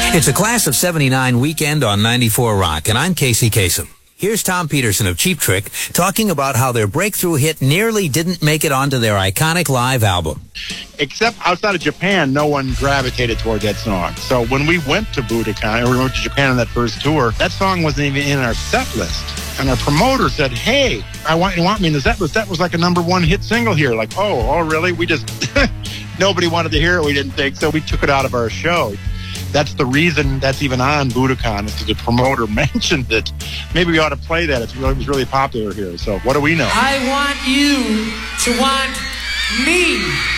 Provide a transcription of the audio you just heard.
It's a Class of 79 weekend on 94 Rock, and I'm Casey Kasem. Here's Tom Peterson of Cheap Trick talking about how their breakthrough hit nearly didn't make it onto their iconic live album. Except outside of Japan, no one gravitated toward that song. So when we went to Budokan, or we went to Japan on that first tour, that song wasn't even in our set list. And our promoter said, hey, you want me in the set list? That was like a #1 hit single here. Like, oh, really? We just, nobody wanted to hear it, we didn't think, so we took it out of our show. That's the reason that's even on Budokan, is because the promoter mentioned it. Maybe we ought to play that. It was really popular here. So what do we know? I want you to want me.